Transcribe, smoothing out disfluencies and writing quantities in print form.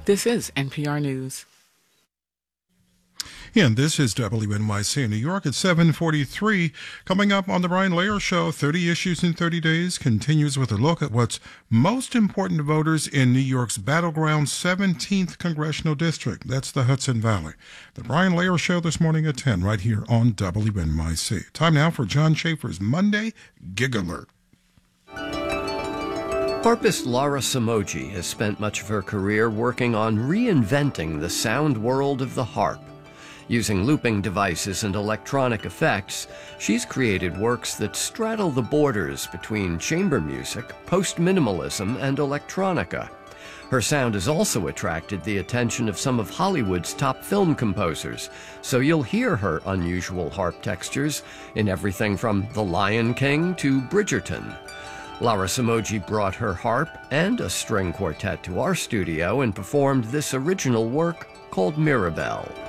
This is NPR News. And this is WNYC in New York at 7:43. Coming up on the Brian Lehrer Show, 30 Issues in 30 Days continues with a look at what's most important to voters in New York's battleground 17th Congressional District. That's the Hudson Valley. The Brian Lehrer Show this morning at 10 right here on WNYC. Time now for John Schaefer's Monday Gig Alert. Harpist Laura Somogyi has spent much of her career working on reinventing the sound world of the harp. Using looping devices and electronic effects, she's created works that straddle the borders between chamber music, post-minimalism, and electronica. Her sound has also attracted the attention of some of Hollywood's top film composers, so you'll hear her unusual harp textures in everything from The Lion King to Bridgerton. Laura Somogyi brought her harp and a string quartet to our studio and performed this original work called Mirabelle.